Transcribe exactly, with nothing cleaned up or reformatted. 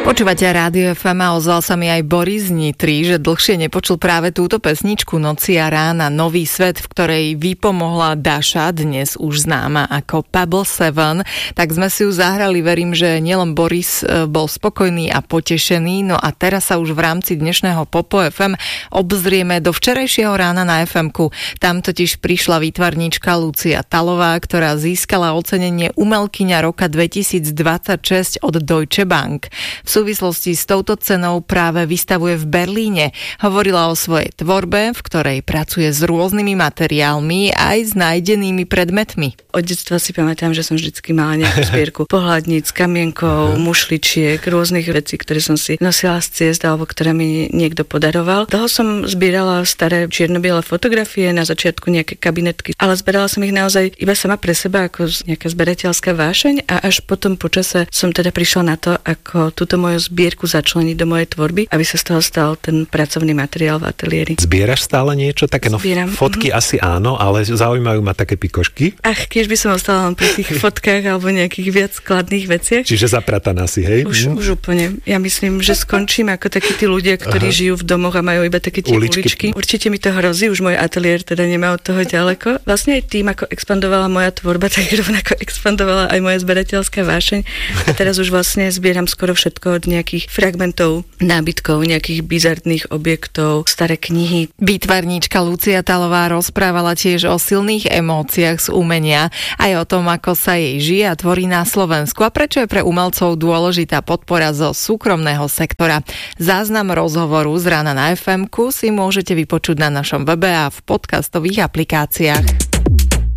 Počúvate Rádio ef em a ozval sa mi aj Boris z Nitry, že dlhšie nepočul práve túto pesničku Noci a rána, Nový svet, v ktorej vypomohla Daša, dnes už známa ako Pebble sedem. Tak sme si ju zahrali, verím, že nielen Boris bol spokojný a potešený. No a teraz sa už v rámci dnešného Popo ef em obzrieme do včerajšieho rána na ef emku. Tam totiž prišla výtvarníčka Lucia Talová, ktorá získala ocenenie Umelkyňa roka dvetisícdvadsaťšesť od Deutsche Bank. V súvislosti s touto cenou práve vystavuje v Berlíne. Hovorila o svojej tvorbe, v ktorej pracuje s rôznymi materiálmi aj s nájdenými predmetmi. Od detstva si pamätám, že som vždycky mala nejakú zbierku pohľadníc, kamienkov, mušličiek, rôznych vecí, ktoré som si nosila z ciest alebo ktoré mi niekto podaroval. Toho som zbierala staré čierno-biele fotografie, na začiatku nejaké kabinetky, ale zbierala som ich naozaj iba sama pre seba ako nejaká zberateľská vášeň a až potom po čase som teda prišla na to, ako túto moju zbierku začleniť do mojej tvorby, aby sa z toho stal ten pracovný materiál v ateliéri. Zbieraš stále niečo také? No Zbieram. Fotky mm-hmm. asi áno, ale zaujímajú ma také pikošky. Ach, keď by som ostala len pri tých fotkách alebo nejakých viac skladných veciach. Čiže zaprataná si, hej? Už, mm. už úplne. Ja myslím, že skončím ako takí tí ľudia, ktorí Aha. žijú v domoch a majú iba také tie uličky. uličky. Určite mi to hrozí, už môj ateliér teda nemá od toho ďaleko. Vlastne aj tým, ako expandovala moja tvorba, tak rovnako expandovala aj moja zberateľská vášeň. A teraz už vlastne zbieram skoro všetko od nejakých fragmentov, nábytkov, nejakých bizarných objektov, staré knihy. Výtvarníčka Lucia Talová rozprávala tiež o silných emóciách z umenia, aj o tom, ako sa jej žije a tvorí na Slovensku a prečo je pre umelcov dôležitá podpora zo súkromného sektora. Záznam rozhovoru z rána na ef emku si môžete vypočuť na našom webe a v podcastových aplikáciách.